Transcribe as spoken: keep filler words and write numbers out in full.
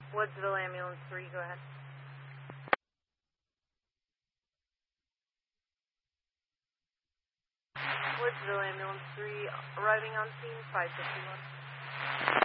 Woodsville Ambulance three, go ahead. Woodsville Ambulance three, arriving on scene, five fifty-one.